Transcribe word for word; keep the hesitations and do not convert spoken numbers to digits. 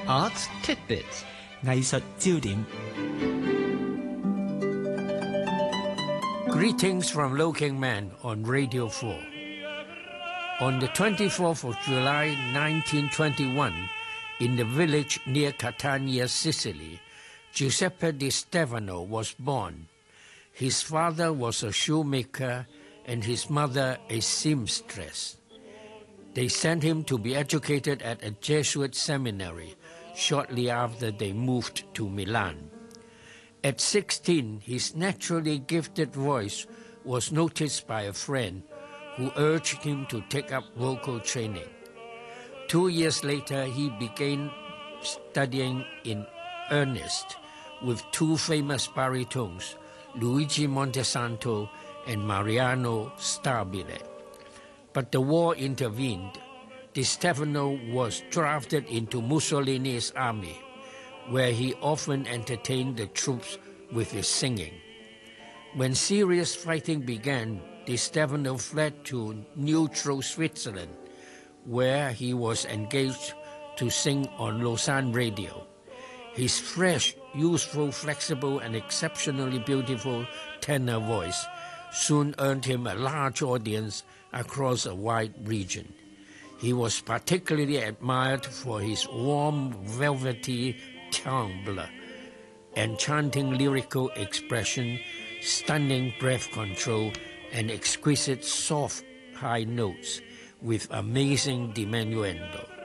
Arts Tidbits 藝術焦點。 Greetings from Looking Man on Radio four. On the twenty-fourth of July nineteen twenty-one, in the village near Catania, Sicily, Giuseppe Di Stefano was born. His father was a shoemaker and his mother a seamstress. They sent him to be educated at a Jesuit seminary shortly after they moved to Milan. At sixteen, his naturally gifted voice was noticed by a friend who urged him to take up vocal training. Two years later, he began studying in earnest with two famous baritones, Luigi Montesanto and Mariano Stabile. But the war intervened. Di Stefano was drafted into Mussolini's army, where he often entertained the troops with his singing. When serious fighting began, Di Stefano fled to neutral Switzerland, where he was engaged to sing on Lausanne radio. His fresh, useful, flexible, and exceptionally beautiful tenor voice soon earned him a large audience across a wide region. He was particularly admired for his warm, velvety timbre, enchanting lyrical expression, stunning breath control, and exquisite soft high notes with amazing diminuendo.